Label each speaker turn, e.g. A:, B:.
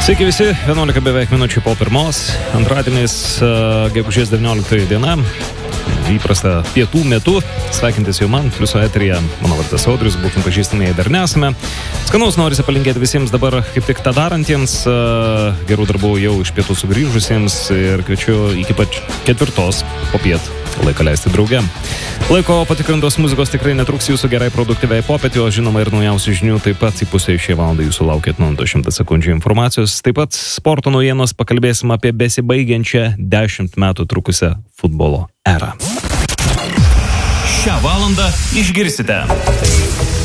A: Sveiki visi, 11 beveik minučių po pirmos, antradieniais, gegužės 19 diena, įprasta pietų metu, sveikintis jau man, pliuso eteryje, mano vardas Audrius, būkim pažįstamieji dar nesame. Skanaus norisi palinkėti visiems dabar kaip tik tą darantiems, gerų darbų jau iš pietų sugrįžusiems ir kviečiu iki pat 4 popiet laiką leisti drauge. Laiko patikrintos muzikos tikrai netruks jūsų gerai produktyviai popietį, o žinoma ir naujausių žinių taip pat įpusėje šią valandą jūsų laukia atnaujintos 100 sekundžių informacijos. Taip pat sporto naujienos, pakalbėsim apie besibaigiančią 10 metų trukusią futbolo erą.
B: Šią valandą išgirsite.